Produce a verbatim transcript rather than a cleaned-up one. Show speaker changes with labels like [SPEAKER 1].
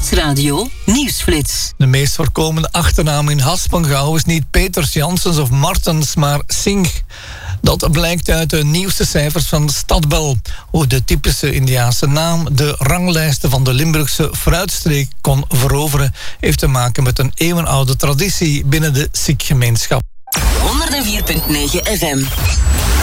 [SPEAKER 1] Stadsradio Nieuwsflits.
[SPEAKER 2] De meest voorkomende achternaam in Haspengouw is niet Peters, Janssens of Martens, maar Singh. Dat blijkt uit de nieuwste cijfers van Stadbel. Hoe de typische Indiaanse naam de ranglijsten van de Limburgse fruitstreek kon veroveren, heeft te maken met een eeuwenoude traditie binnen de Sikh-gemeenschap.
[SPEAKER 1] honderdvier komma negen F M.